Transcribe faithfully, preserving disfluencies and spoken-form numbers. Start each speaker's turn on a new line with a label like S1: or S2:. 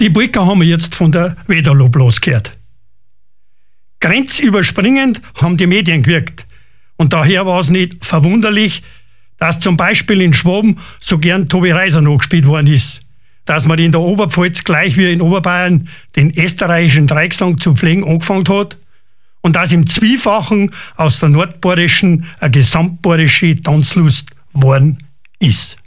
S1: Die Polka haben wir jetzt von der Wederlo bloß gehört. Grenzüberspringend haben die Medien gewirkt. Und daher war es nicht verwunderlich, dass zum Beispiel in Schwaben so gern Tobi Reiser noch gespielt worden ist. Dass man in der Oberpfalz gleich wie in Oberbayern den österreichischen Dreieckslang zu pflegen angefangen hat. Und dass im Zwiefachen aus der Nordbayerischen eine gesamtbayerische Tanzlust worden ist.